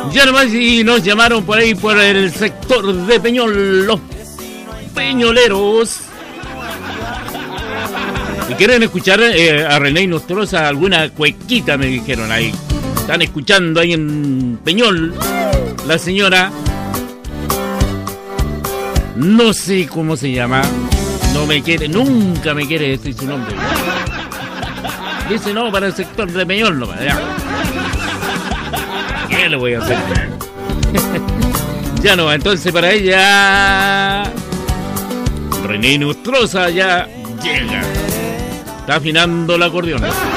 Ya nomás, y nos llamaron por ahí, por el sector de Peñol, los peñoleros. Y quieren escuchar a René Nostroza, alguna cuequita, me dijeron ahí. Están escuchando ahí en Peñol, la señora. No sé cómo se llama. No me quiere, nunca me quiere decir su nombre. Dice no, para el sector de Peñol, no, para allá. ¿Qué le voy a hacer? Ya no, entonces para ella René Nostroza ya llega. Está afinando el acordeón.